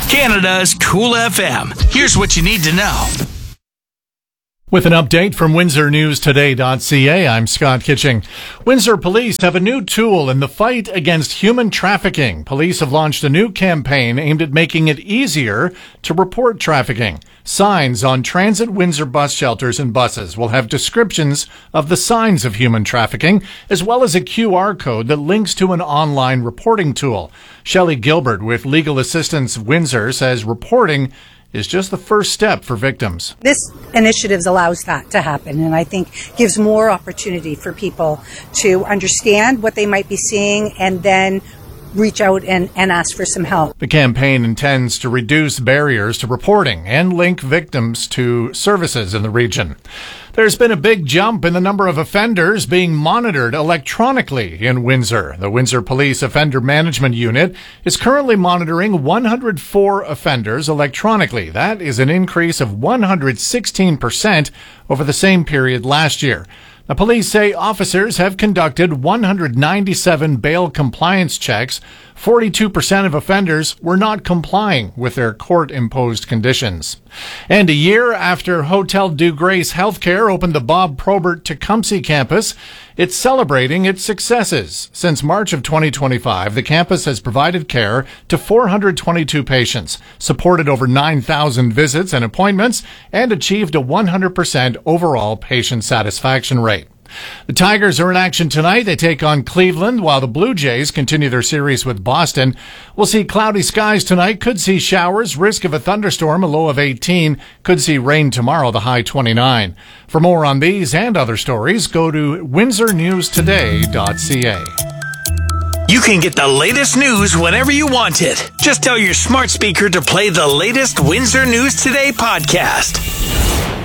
Canada's Cool FM. Here's what you need to know. With an update from WindsorNewsToday.ca, I'm Scott Kitching. Windsor police have a new tool in the fight against human trafficking. Police have launched a new campaign aimed at making it easier to report trafficking. Signs on Transit Windsor bus shelters and buses will have descriptions of the signs of human trafficking, as well as a QR code that links to an online reporting tool. Shelley Gilbert with Legal Assistance Windsor says reporting is just the first step for victims. This initiative allows that to happen, and I think gives more opportunity for people to understand what they might be seeing and then reach out and ask for some help. The campaign intends to reduce barriers to reporting and link victims to services in the region. There's been a big jump in the number of offenders being monitored electronically in Windsor. The Windsor Police Offender Management Unit is currently monitoring 104 offenders electronically. That is an increase of 116% over the same period last year. The police say officers have conducted 197 bail compliance checks. 42% of offenders were not complying with their court-imposed conditions. And a year after Hotel Dieu Grace Healthcare opened the Bob Probert Tecumseh campus, it's celebrating its successes. Since March of 2025, the campus has provided care to 422 patients, supported over 9,000 visits and appointments, and achieved a 100% overall patient satisfaction rate. The Tigers are in action tonight. They take on Cleveland, while the Blue Jays continue their series with Boston. We'll see cloudy skies tonight. Could see showers, risk of a thunderstorm, a low of 18. Could see rain tomorrow, the high 29. For more on these and other stories, go to WindsorNewsToday.ca. You can get the latest news whenever you want it. Just tell your smart speaker to play the latest Windsor News Today podcast.